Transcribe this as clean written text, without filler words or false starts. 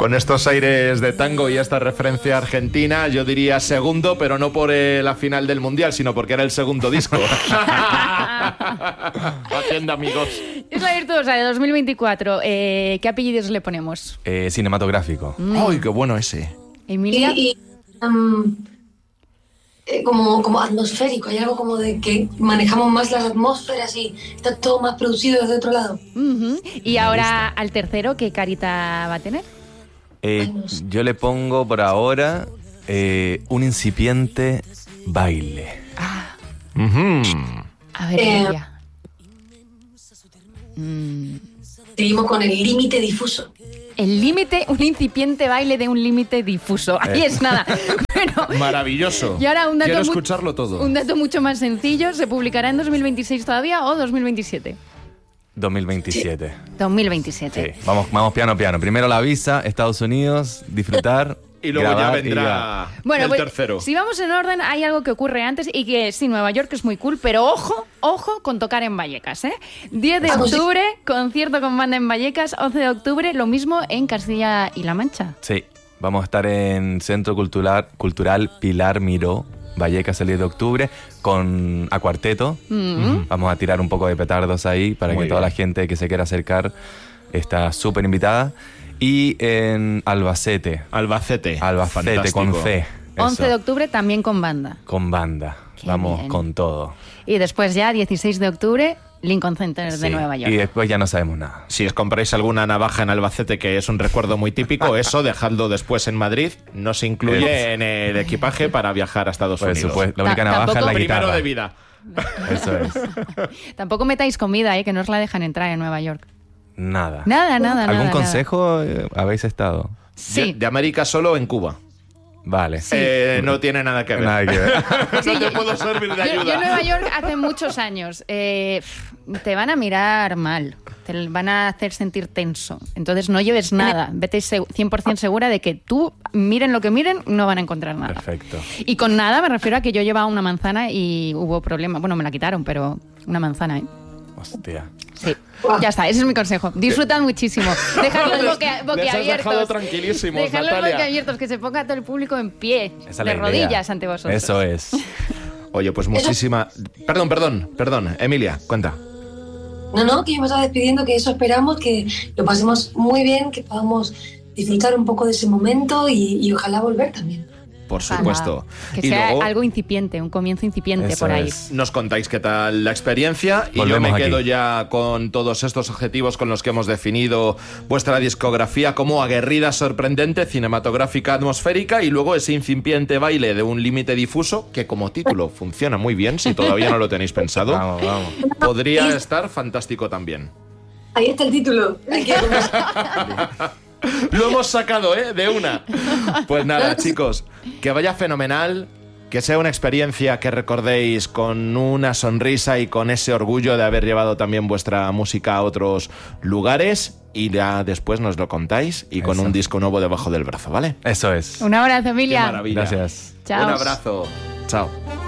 Con estos aires de tango y esta referencia argentina, yo diría segundo, pero no por la final del Mundial, sino porque era el segundo disco. Haciendo amigos. Isla Virtuosa de 2024. ¿Qué apellidos le ponemos? Cinematográfico. ¡Ay, qué bueno ese! Emilia. Como atmosférico, hay algo como de que manejamos más las atmósferas y está todo más producido desde otro lado. Y ahora al tercero, ¿qué carita va a tener? Yo le pongo por ahora un incipiente baile. A ver, Emilia. Seguimos con el límite difuso. El límite, un incipiente baile de un límite difuso. Ahí es nada. Bueno, maravilloso. Y ahora quiero escucharlo todo. Un dato mucho más sencillo. ¿Se publicará en 2026 todavía o 2027? 2027. Sí. 2027. Sí. Vamos piano. Primero la visa, Estados Unidos, disfrutar. Y luego ya vendrá el tercero. Si vamos en orden, hay algo que ocurre antes y que sí, Nueva York es muy cool, pero ojo con tocar en Vallecas, ¿eh? 10 de octubre, concierto con banda en Vallecas. 11 de octubre, lo mismo en Castilla y La Mancha. Sí, vamos a estar en Centro Cultural Pilar Miró, Vallecas el 10 de octubre, con a cuarteto. Vamos a tirar un poco de petardos ahí para que toda la gente que se quiera acercar está súper invitada. Y en Albacete con C. 11 de octubre también con banda. Con banda. Qué Vamos bien. con todo. Y después ya, 16 de octubre, Lincoln Center de Nueva York. Y después ya no sabemos nada. Si os compráis alguna navaja en Albacete, que es un recuerdo muy típico, eso dejadlo después en Madrid. No se incluye en el equipaje para viajar a Estados Unidos. Supuesto. La única navaja es la guitarra. Primero de vida. Eso es. Tampoco metáis comida, que no os la dejan entrar en Nueva York. Nada. ¿Algún consejo habéis estado? Sí. De América solo en Cuba. Vale. Sí. No tiene nada que ver. Sí, no te puedo servir de ayuda. Yo en Nueva York hace muchos años. Te van a mirar mal. Te van a hacer sentir tenso. Entonces no lleves nada. Vete 100% segura de que tú, miren lo que miren, no van a encontrar nada. Perfecto. Y con nada me refiero a que yo llevaba una manzana y hubo problema. Bueno, me la quitaron, pero una manzana, ¿eh? Hostia. Sí, ya está, ese es mi consejo. Disfrutan muchísimo. Dejadlos boquiabiertos. Les has dejado tranquilísimos, Dejadlos Natalia. boquiabiertos, que se ponga todo el público en pie, Esa es de la rodillas idea. ante vosotros. Eso es. Oye, pues muchísima... Perdón. Emilia, cuenta. No, que íbamos a despidiendo, que eso esperamos, que lo pasemos muy bien, que podamos disfrutar un poco de ese momento y ojalá volver también. Por supuesto. Que Y sea luego algo incipiente, un comienzo incipiente Eso por ahí. es. nos contáis qué tal la experiencia y Volvemos yo me quedo aquí. ya con todos estos objetivos con los que hemos definido vuestra discografía como aguerrida, sorprendente, cinematográfica, atmosférica y luego ese incipiente baile de un límite difuso que como título funciona muy bien, si todavía no lo tenéis pensado. Vamos. Podría estar fantástico también. Ahí está el título. Lo hemos sacado, de una. Pues nada, chicos, que vaya fenomenal, que sea una experiencia que recordéis con una sonrisa y con ese orgullo de haber llevado también vuestra música a otros lugares y ya después nos lo contáis y con Eso. un disco nuevo debajo del brazo, ¿vale? Eso es. Un abrazo, Qué Emilia. maravilla. Gracias. Chao. Un abrazo. Chao.